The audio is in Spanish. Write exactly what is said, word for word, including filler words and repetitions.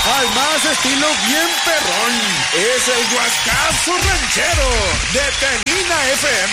al más estilo bien perrón. Es el Huascazo Ranchero de Tenina F M.